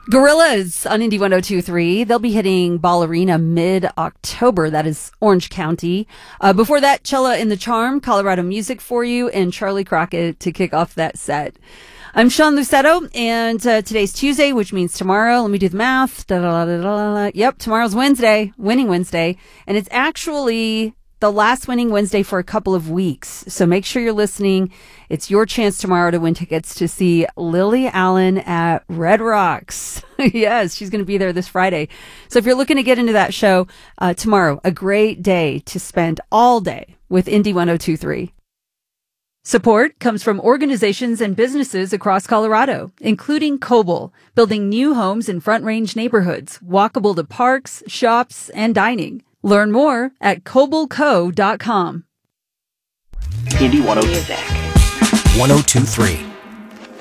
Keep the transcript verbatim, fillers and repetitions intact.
Gorillas on Indy one oh two point three. They'll be hitting Ball Arena mid-October. That is Orange County. Uh, before that, Cella in the Charm, Colorado music for you, and Charlie Crockett to kick off that set. I'm Sean Lucetto, and uh, today's Tuesday, which means tomorrow. Let me do the math. Da, da, da, da, da. Yep, tomorrow's Wednesday, Winning Wednesday, and it's actually the last Winning Wednesday for a couple of weeks. So make sure you're listening. It's your chance tomorrow to win tickets to see Lily Allen at Red Rocks. Yes, she's going to be there this Friday. So if you're looking to get into that show, uh, tomorrow, a great day to spend all day with Indy one oh two point three. Support comes from organizations and businesses across Colorado, including Coble, building new homes in Front Range neighborhoods, walkable to parks, shops, and dining. Learn more at coble co dot com. Indy one oh two point three.